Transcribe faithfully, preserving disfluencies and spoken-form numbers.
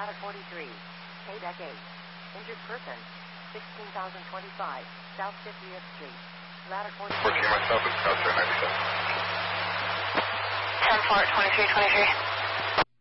Ladder forty-three, K-Deck eight. Injured person, sixteen thousand twenty-five, South fiftieth Street. Ladder forty-three. fourteen myself is South ninety-seven. ten four, twenty-three twenty-three.